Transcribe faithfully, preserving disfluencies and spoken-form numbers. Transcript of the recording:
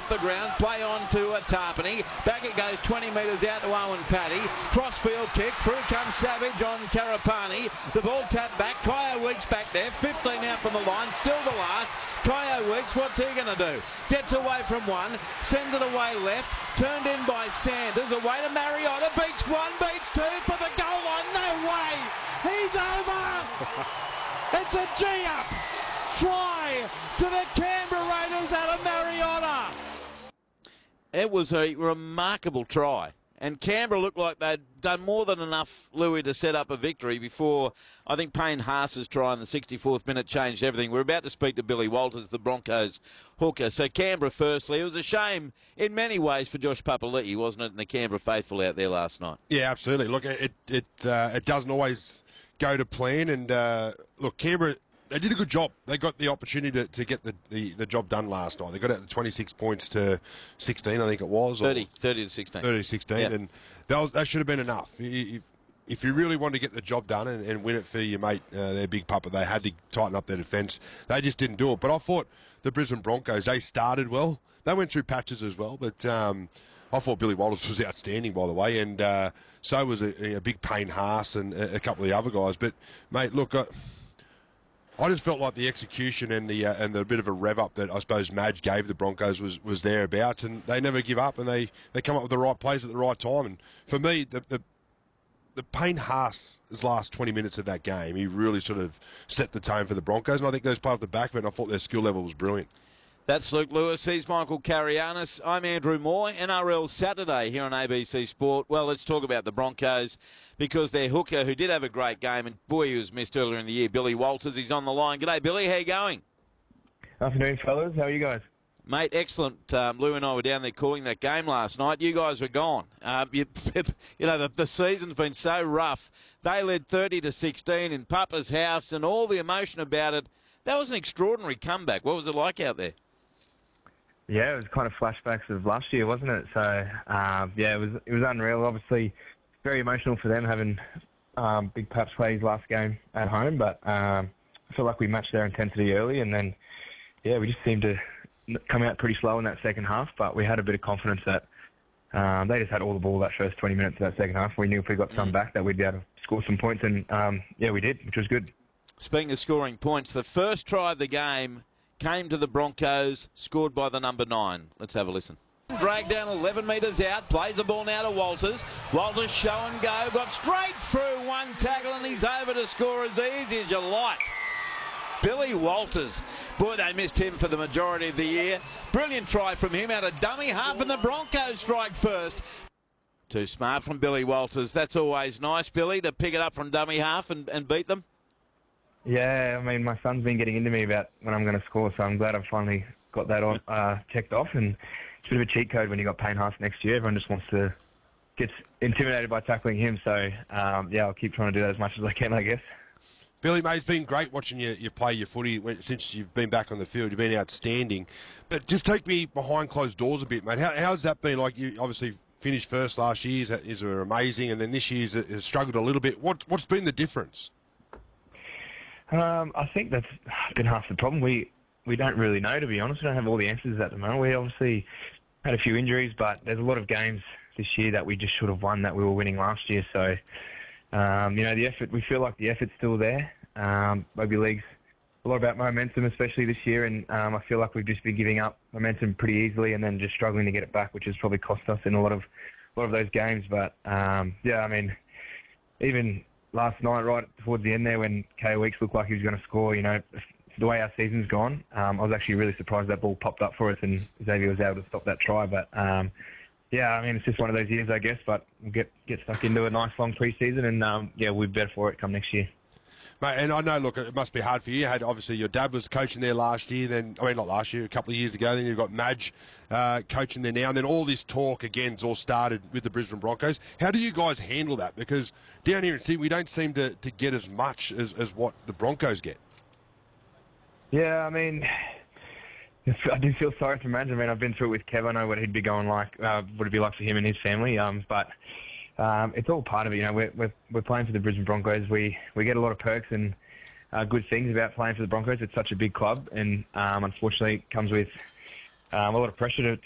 the ground, play on to uh, Tarpany. Back it goes twenty metres out to Owen Paddy. Crossfield kick, through comes Savage on Karapani. The ball tapped back, Kyo Weeks back there, fifteen out from the line, still the last. Kyo Weeks, what's he going to do? Gets away from one, sends it away left, turned in by Sanders, away to Mariota, beats one, beats two, for the goal line, no way! He's over! It's a G-up! Try to the Canberra Raiders out of Mariota! It was a remarkable try. And Canberra looked like they'd done more than enough, Louis, to set up a victory before I think Payne Haas's try in the sixty-fourth minute changed everything. We're about to speak to Billy Walters, the Broncos hooker. So Canberra firstly. It was a shame in many ways for Josh Papali'i, wasn't it, and the Canberra faithful out there last night? Yeah, absolutely. Look, it it uh, it doesn't always go to plan. And, uh, look, Canberra, they did a good job. They got the opportunity to, to get the, the, the job done last night. They got out to twenty-six points to sixteen, I think it was. thirty, thirty to sixteen. thirty to sixteen, yep. And that, was, that should have been enough. If, if you really wanted to get the job done and, and win it for your mate, uh, their big puppet, they had to tighten up their defence. They just didn't do it. But I thought the Brisbane Broncos, they started well. They went through patches as well, but um, I thought Billy Walters was outstanding, by the way, and uh, so was a, a big Payne Haas and a, a couple of the other guys. But, mate, look... Uh, I just felt like the execution and the uh, and the bit of a rev up that I suppose Madge gave the Broncos was, was thereabouts, and they never give up, and they, they come up with the right plays at the right time. And for me, the the, the Payne Haas, his last twenty minutes of that game, he really sort of set the tone for the Broncos, and I think those part of the back of it, and I thought their skill level was brilliant. That's Luke Lewis. He's Michael Carianis. I'm Andrew Moore. N R L Saturday here on A B C Sport. Well, let's talk about the Broncos because their hooker, who did have a great game, and boy, he was missed earlier in the year, Billy Walters, he's on the line. G'day, Billy. How you going? Afternoon, fellas. How are you guys? Mate, excellent. Um, Lou and I were down there calling that game last night. You guys were gone. Um, you, you know, the, the season's been so rough. They led thirty to sixteen in Papa's house and all the emotion about it. That was an extraordinary comeback. What was it like out there? Yeah, it was kind of flashbacks of last year, wasn't it? So, um, yeah, it was it was unreal. Obviously, very emotional for them having um, Big Paps play his last game at home. But um, I feel like we matched their intensity early, and then, yeah, we just seemed to come out pretty slow in that second half. But we had a bit of confidence that um, they just had all the ball that first twenty minutes of that second half. We knew if we got some back that we'd be able to score some points, and, um, yeah, we did, which was good. Speaking of scoring points, the first try of the game came to the Broncos, scored by the number nine. Let's have a listen. Dragged down eleven metres out, plays the ball now to Walters. Walters show and go, got straight through one tackle and he's over to score as easy as you like. Billy Walters. Boy, they missed him for the majority of the year. Brilliant try from him out of dummy half and the Broncos strike first. Too smart from Billy Walters. That's always nice, Billy, to pick it up from dummy half and, and beat them. Yeah, I mean, my son's been getting into me about when I'm going to score, so I'm glad I've finally got that on, uh, checked off. And it's a bit of a cheat code when you got Payne Haas next year. Everyone just wants to get intimidated by tackling him. So, um, yeah, I'll keep trying to do that as much as I can, I guess. Billy, mate, it's been great watching you, you play your footy since you've been back on the field. You've been outstanding. But just take me behind closed doors a bit, mate. How, how's that been? Like, you obviously finished first last year. Is were amazing, and then this year's has struggled a little bit. What, what's been the difference? Um, I think that's been half the problem. We we don't really know, to be honest. We don't have all the answers at the moment. We obviously had a few injuries, but there's a lot of games this year that we just should have won that we were winning last year. So, um, you know, the effort, we feel like the effort's still there. Um, Rugby League's a lot about momentum, especially this year, and um, I feel like we've just been giving up momentum pretty easily and then just struggling to get it back, which has probably cost us in a lot of a lot of those games. But, um, yeah, I mean, even last night, right towards the end there, when Kyo Weeks looked like he was going to score, you know, the way our season's gone, um, I was actually really surprised that ball popped up for us and Xavier was able to stop that try. But, um, yeah, I mean, it's just one of those years, I guess, but we'll get, get stuck into a nice long pre-season and, um, yeah, we'll be better for it come next year. Mate, and I know, look, it must be hard for you. You had, obviously, your dad was coaching there last year, then, I mean, not last year, a couple of years ago, then you've got Madge uh, coaching there now, and then all this talk, again, it's all started with the Brisbane Broncos. How do you guys handle that? Because down here in Sydney, we don't seem to, to get as much as, as what the Broncos get. Yeah, I mean, I do feel sorry for Madge. I mean, I've been through it with Kev. I know what he'd be going like, uh, what it'd be like for him and his family, um, but... Um, it's all part of it. You know, we're, we're, we're playing for the Brisbane Broncos. We, we get a lot of perks and uh, good things about playing for the Broncos. It's such a big club, and um, unfortunately it comes with um, a lot of pressure to,